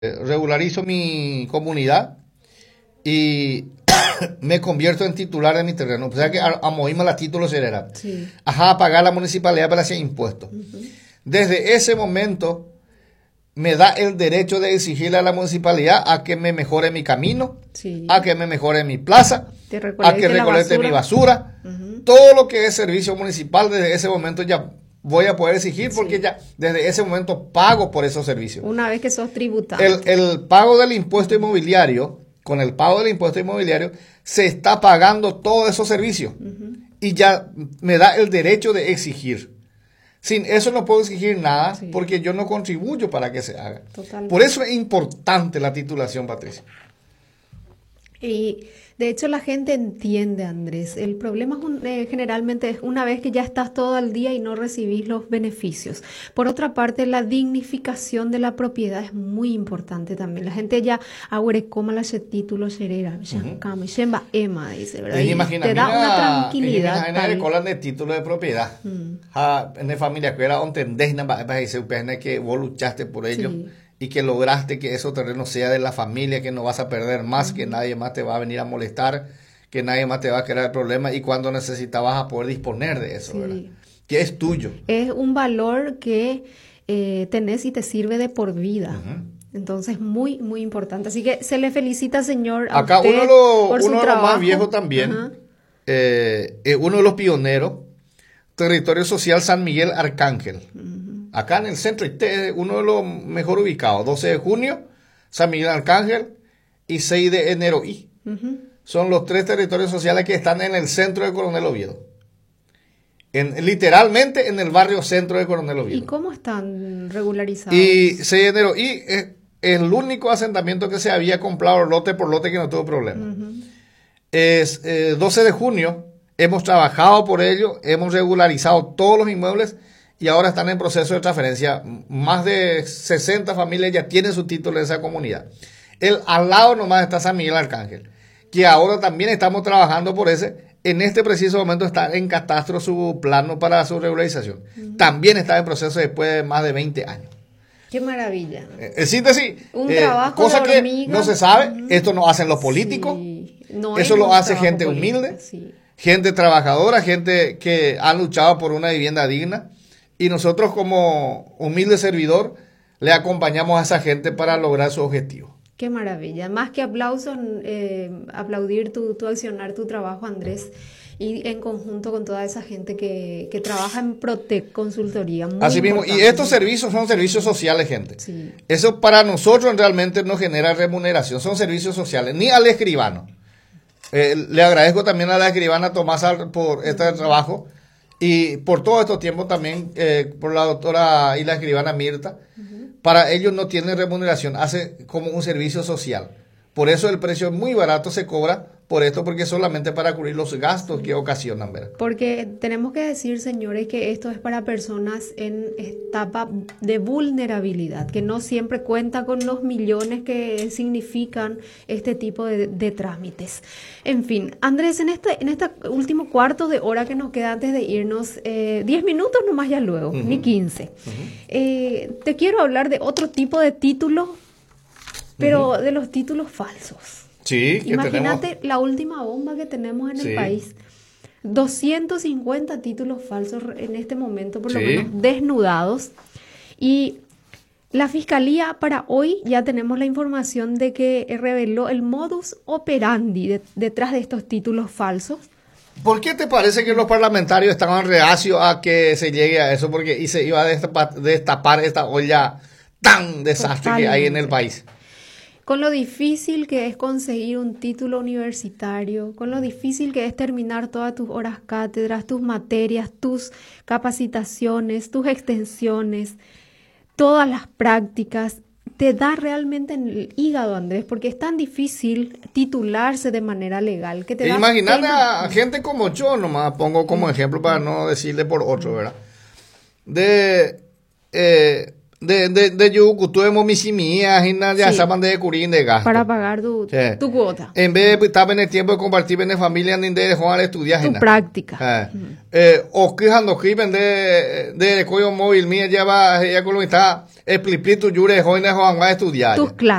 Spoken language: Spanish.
regularizo mi comunidad y me convierto en titular de mi terreno. O sea que a moverme la título será. Sí. Ajá, a pagar la municipalidad para hacer impuestos. Desde ese momento me da el derecho de exigirle a la municipalidad a que me mejore mi camino, Sí. a que me mejore mi plaza, Te a que recolecte la recolecte basura. mi basura. Todo lo que es servicio municipal, desde ese momento ya voy a poder exigir porque Sí. ya desde ese momento pago por esos servicios. Una vez que sos tributante. El pago del impuesto inmobiliario, con el pago del impuesto inmobiliario, se está pagando todos esos servicios. Y ya me da el derecho de exigir. Sin eso no puedo exigir nada Sí. porque yo no contribuyo para que se haga. Totalmente. Por eso es importante la titulación, Patricia. Y de hecho la gente entiende, Andrés. El problema generalmente es una vez que ya estás todo el día y no recibís los beneficios. Por otra parte, la dignificación de la propiedad es muy importante también. La gente ya coma la título serera, Shemba Emma, dice, ¿verdad? Y te da una tranquilidad. En el colan de título de propiedad. En la familia que era entendés que vos luchaste por ello. Sí. Y que lograste que esos terrenos sea de la familia, que no vas a perder más, que nadie más te va a venir a molestar, que nadie más te va a crear problemas y cuando necesitabas a poder disponer de eso, Sí. ¿verdad? Que es tuyo. Es un valor que tenés y te sirve de por vida. Entonces, muy, muy importante. Así que se le felicita, señor, a Acá usted por su uno de los trabajo. más viejos también, Ajá. uno de los pioneros, Territorio Social San Miguel Arcángel. Acá en el centro, uno de los mejor ubicados, 12 de junio, San Miguel Arcángel y 6 de enero. Son los 3 territorios sociales que están en el centro de Coronel Oviedo. Literalmente en el barrio centro de Coronel Oviedo. ¿Y cómo están regularizados? Y 6 de enero. Y el único asentamiento que se había comprado lote por lote que no tuvo problema. Es 12 de junio. Hemos trabajado por ello, hemos regularizado todos los inmuebles y ahora están en proceso de transferencia. Más de 60 familias ya tienen su título en esa comunidad. Al lado nomás está San Miguel Arcángel, que ahora también estamos trabajando por ese. En este preciso momento está en catastro su plano para su regularización. También está en proceso después de más de 20 años. Qué maravilla. En síntesis, Un trabajo cosa de que hormiga. no se sabe, esto no hacen los políticos, Sí. No eso es lo un hace trabajo gente político, humilde. sí. Gente trabajadora, gente que ha luchado por una vivienda digna y nosotros como humilde servidor le acompañamos a esa gente para lograr su objetivo. Qué maravilla. Más que aplausos, aplaudir tu accionar, tu trabajo, Andrés, y en conjunto con toda esa gente que trabaja en Protec Consultoría. Muy Así mismo, y importante. estos servicios son servicios sociales, gente. Sí. Eso para nosotros realmente no genera remuneración, son servicios sociales, ni al escribano. Le agradezco también a la escribana Tomás por este trabajo y por todo estos tiempos también por la doctora y la escribana Mirta. Para ellos no tiene remuneración, hace como un servicio social. Por eso el precio muy barato se cobra por esto, porque es solamente para cubrir los gastos que ocasionan, ¿verdad? Porque tenemos que decir, señores, que esto es para personas en etapa de vulnerabilidad, que no siempre cuenta con los millones que significan este tipo de trámites. En fin, Andrés, en este último cuarto de hora que nos queda antes de irnos, 10 minutos nomás ya luego, ni 15. Te quiero hablar de otro tipo de título, pero de los títulos falsos. Sí, Imagínate la última bomba que tenemos en Sí. el país. 250 títulos falsos en este momento, por lo Sí. menos desnudados. Y la Fiscalía para hoy ya tenemos la información de que reveló el modus operandi detrás de estos títulos falsos. ¿Por qué te parece que los parlamentarios estaban reacios a que se llegue a eso? Porque se iba a destapar esta olla tan desastre que hay en el país. Con lo difícil que es conseguir un título universitario, con lo difícil que es terminar todas tus horas cátedras, tus materias, tus capacitaciones, tus extensiones, todas las prácticas, te da realmente en el hígado, Andrés, porque es tan difícil titularse de manera legal que te da Imagínate pena. a gente como yo, nomás pongo como ejemplo para no decirle por otro, ¿verdad? de yuku, tu hemos misimías y nada, ya saben de curín de gasto. Para pagar tu cuota. En vez de estar en el tiempo de compartir en la familia, ni de jugar estudiar. Tu práctica. O que cuando escriben de código móvil, mía ya va, ya con lo que está, explicar tu yure, jóvenes, van a estudiar. Tus clases.